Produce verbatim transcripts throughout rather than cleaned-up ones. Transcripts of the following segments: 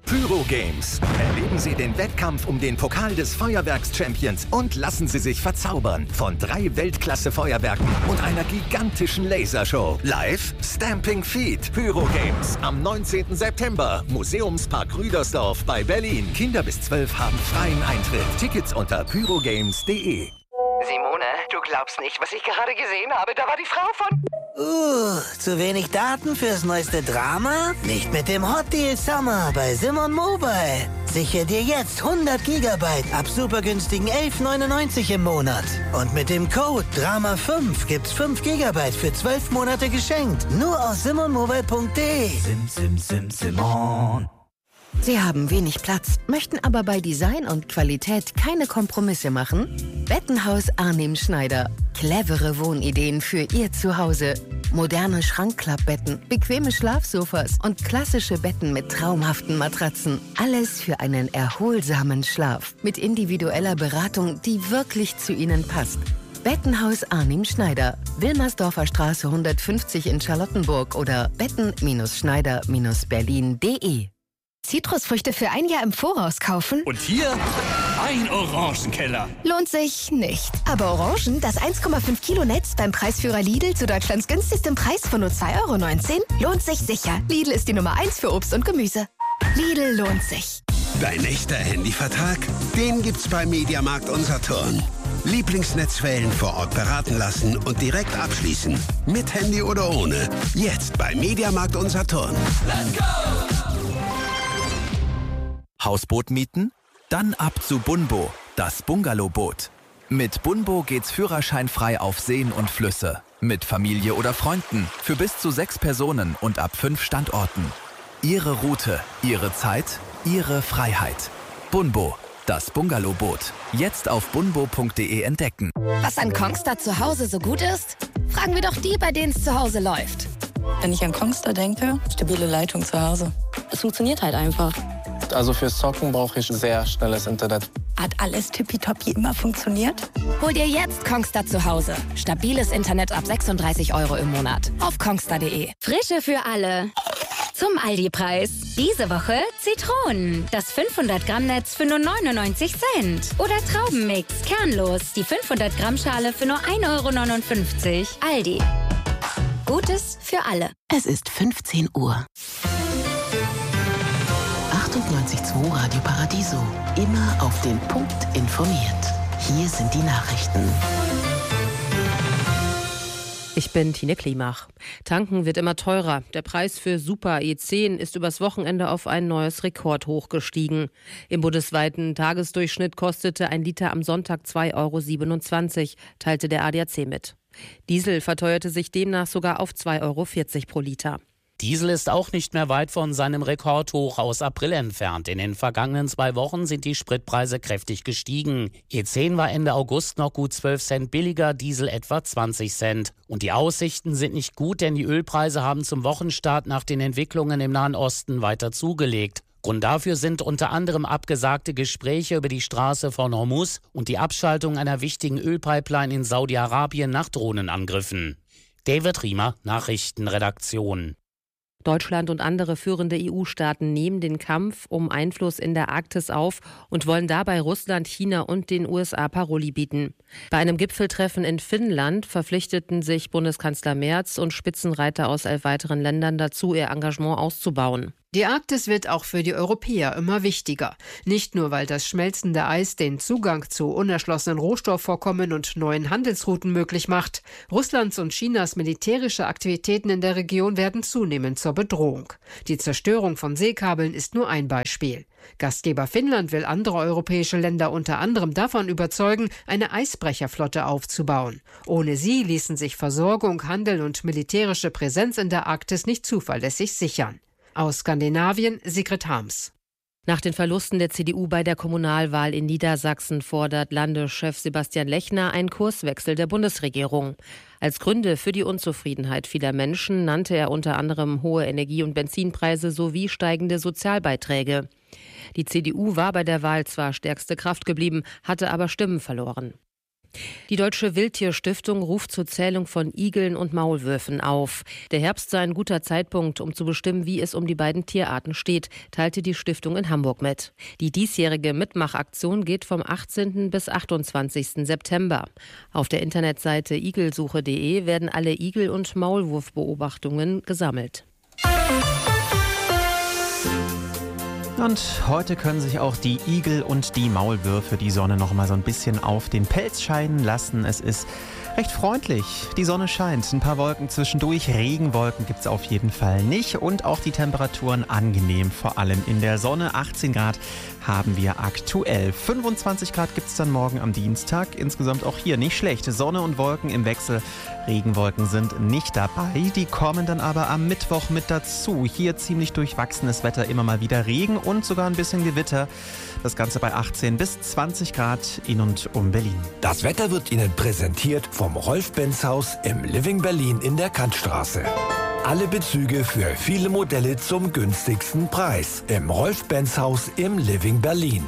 Pyro Games. Erleben Sie den Wettkampf um den Pokal des Feuerwerks-Champions und lassen Sie sich verzaubern von drei Weltklasse-Feuerwerken und einer gigantischen Lasershow. Live Stamping Feet. Pyro Games am neunzehnten September. Museumspark Rüdersdorf bei Berlin. Kinder bis zwölf haben freien Eintritt. Tickets unter pyrogames punkt de. Simone, du glaubst nicht, was ich gerade gesehen habe. Da war die Frau von... Uh, zu wenig Daten fürs neueste Drama? Nicht mit dem Hot Deal Summer bei Simon Mobile. Sichere dir jetzt hundert Gigabyte ab super günstigen elf neunundneunzig im Monat. Und mit dem Code Drama fünf gibt's fünf Gigabyte für zwölf Monate geschenkt. Nur aus simon mobile punkt de. Sim, sim, sim, Simon. Sie haben wenig Platz, möchten aber bei Design und Qualität keine Kompromisse machen? Bettenhaus Arnim Schneider. Clevere Wohnideen für Ihr Zuhause. Moderne Schrankklappbetten, bequeme Schlafsofas und klassische Betten mit traumhaften Matratzen. Alles für einen erholsamen Schlaf. Mit individueller Beratung, die wirklich zu Ihnen passt. Bettenhaus Arnim Schneider. Wilmersdorfer Straße hundertfünfzig in Charlottenburg oder betten Schneider Berlin punkt de. Zitrusfrüchte für ein Jahr im Voraus kaufen? Und hier ein Orangenkeller. Lohnt sich nicht. Aber Orangen, das eins Komma fünf Kilo Netz beim Preisführer Lidl zu Deutschlands günstigstem Preis von nur zwei Euro neunzehn, lohnt sich sicher. Lidl ist die Nummer eins für Obst und Gemüse. Lidl lohnt sich. Dein echter Handyvertrag? Den gibt's bei Mediamarkt und Saturn. Lieblingsnetzwellen vor Ort beraten lassen und direkt abschließen. Mit Handy oder ohne. Jetzt bei Mediamarkt und Saturn. Let's go! Hausboot mieten? Dann ab zu Bunbo, das Bungalowboot. Mit Bunbo geht's führerscheinfrei auf Seen und Flüsse. Mit Familie oder Freunden, für bis zu sechs Personen und ab fünf Standorten. Ihre Route, Ihre Zeit, Ihre Freiheit. Bunbo, das Bungalowboot. Jetzt auf bunbo punkt de entdecken. Was an Kongstar zu Hause so gut ist? Fragen wir doch die, bei denen es zu Hause läuft. Wenn ich an Kongstar denke, stabile Leitung zu Hause. Es funktioniert halt einfach. Also fürs Zocken brauche ich sehr schnelles Internet. Hat alles tippitoppi immer funktioniert? Hol dir jetzt Kongstar zu Hause. Stabiles Internet ab sechsunddreißig Euro im Monat. Auf kongstar punkt de. Frische für alle. Zum Aldi-Preis. Diese Woche Zitronen. Das fünfhundert Gramm Netz für nur neunundneunzig Cent. Oder Traubenmix, kernlos. Die fünfhundert Gramm Schale für nur ein Euro neunundfünfzig. Aldi. Gutes für alle. Es ist fünfzehn Uhr. achtundneunzig Komma zwei Radio Paradiso. Immer auf den Punkt informiert. Hier sind die Nachrichten. Ich bin Tine Klimach. Tanken wird immer teurer. Der Preis für Super E zehn ist übers Wochenende auf ein neues Rekordhoch gestiegen. Im bundesweiten Tagesdurchschnitt kostete ein Liter am Sonntag zwei Euro siebenundzwanzig, teilte der A D A C mit. Diesel verteuerte sich demnach sogar auf zwei Euro vierzig pro Liter. Diesel ist auch nicht mehr weit von seinem Rekordhoch aus April entfernt. In den vergangenen zwei Wochen sind die Spritpreise kräftig gestiegen. E zehn war Ende August noch gut zwölf Cent billiger, Diesel etwa zwanzig Cent. Und die Aussichten sind nicht gut, denn die Ölpreise haben zum Wochenstart nach den Entwicklungen im Nahen Osten weiter zugelegt. Grund dafür sind unter anderem abgesagte Gespräche über die Straße von Hormuz und die Abschaltung einer wichtigen Ölpipeline in Saudi-Arabien nach Drohnenangriffen. David Riemer, Nachrichtenredaktion. Deutschland und andere führende E U-Staaten nehmen den Kampf um Einfluss in der Arktis auf und wollen dabei Russland, China und den U S A Paroli bieten. Bei einem Gipfeltreffen in Finnland verpflichteten sich Bundeskanzler Merz und Spitzenreiter aus elf weiteren Ländern dazu, ihr Engagement auszubauen. Die Arktis wird auch für die Europäer immer wichtiger. Nicht nur, weil das schmelzende Eis den Zugang zu unerschlossenen Rohstoffvorkommen und neuen Handelsrouten möglich macht. Russlands und Chinas militärische Aktivitäten in der Region werden zunehmend zur Bedrohung. Die Zerstörung von Seekabeln ist nur ein Beispiel. Gastgeber Finnland will andere europäische Länder unter anderem davon überzeugen, eine Eisbrecherflotte aufzubauen. Ohne sie ließen sich Versorgung, Handel und militärische Präsenz in der Arktis nicht zuverlässig sichern. Aus Skandinavien, Sigrid Harms. Nach den Verlusten der C D U bei der Kommunalwahl in Niedersachsen fordert Landeschef Sebastian Lechner einen Kurswechsel der Bundesregierung. Als Gründe für die Unzufriedenheit vieler Menschen nannte er unter anderem hohe Energie- und Benzinpreise sowie steigende Sozialbeiträge. Die C D U war bei der Wahl zwar stärkste Kraft geblieben, hatte aber Stimmen verloren. Die Deutsche Wildtierstiftung ruft zur Zählung von Igeln und Maulwürfen auf. Der Herbst sei ein guter Zeitpunkt, um zu bestimmen, wie es um die beiden Tierarten steht, teilte die Stiftung in Hamburg mit. Die diesjährige Mitmachaktion geht vom achtzehnten bis achtundzwanzigsten September. Auf der Internetseite igelsuche punkt de werden alle Igel- und Maulwurfbeobachtungen gesammelt. Und heute können sich auch die Igel und die Maulwürfe die Sonne noch mal so ein bisschen auf den Pelz scheinen lassen. Es ist recht freundlich. Die Sonne scheint. Ein paar Wolken zwischendurch. Regenwolken gibt es auf jeden Fall nicht. Und auch die Temperaturen angenehm, vor allem in der Sonne. achtzehn Grad haben wir aktuell. fünfundzwanzig Grad gibt es dann morgen am Dienstag. Insgesamt auch hier nicht schlecht. Sonne und Wolken im Wechsel. Regenwolken sind nicht dabei. Die kommen dann aber am Mittwoch mit dazu. Hier ziemlich durchwachsenes Wetter, immer mal wieder Regen und sogar ein bisschen Gewitter. Das Ganze bei achtzehn bis zwanzig Grad in und um Berlin. Das Wetter wird Ihnen präsentiert vom Rolf-Benz-Haus im Living Berlin in der Kantstraße. Alle Bezüge für viele Modelle zum günstigsten Preis im Rolf-Benz-Haus im Living Berlin.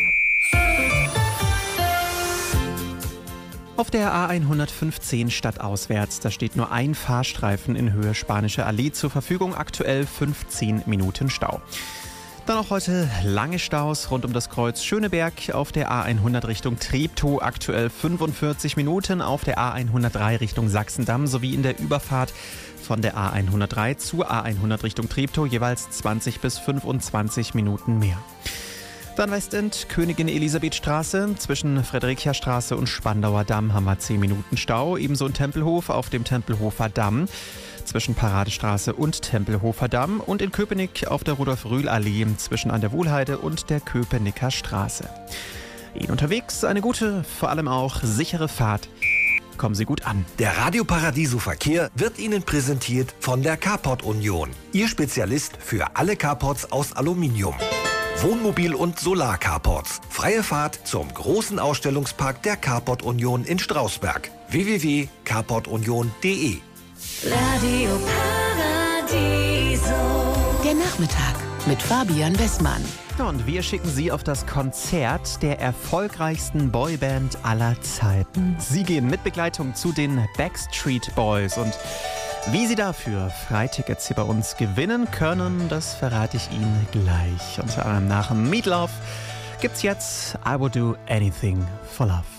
Auf der A hundertfünfzehn stadtauswärts, da steht nur ein Fahrstreifen in Höhe Spanische Allee zur Verfügung, aktuell fünfzehn Minuten Stau. Dann auch heute lange Staus rund um das Kreuz Schöneberg auf der A hundert Richtung Treptow, aktuell fünfundvierzig Minuten, auf der A hundertdrei Richtung Sachsendamm sowie in der Überfahrt von der A hundertdrei zur A hundert Richtung Treptow jeweils zwanzig bis fünfundzwanzig Minuten mehr. Dann Westend, Königin Elisabeth Straße, zwischen Friedrichia Straße und Spandauer Damm haben wir zehn Minuten Stau, ebenso in Tempelhof auf dem Tempelhofer Damm. Zwischen Paradestraße und Tempelhofer Damm und in Köpenick auf der Rudolf-Rühl-Allee zwischen an der Wohlheide und der Köpenicker Straße. Ihnen unterwegs eine gute, vor allem auch sichere Fahrt. Kommen Sie gut an. Der Radio Paradiso Verkehr wird Ihnen präsentiert von der Carport Union. Ihr Spezialist für alle Carports aus Aluminium. Wohnmobil- und Solar-Carports. Freie Fahrt zum großen Ausstellungspark der Carport Union in Strausberg. w w w punkt carport union punkt de Radio Paradiso. Der Nachmittag mit Fabian Westmann. Und wir schicken Sie auf das Konzert der erfolgreichsten Boyband aller Zeiten. Sie gehen mit Begleitung zu den Backstreet Boys. Und wie Sie dafür Freitickets hier bei uns gewinnen können, das verrate ich Ihnen gleich. Unter anderem nach Meatloaf gibt's jetzt I Would Do Anything for Love.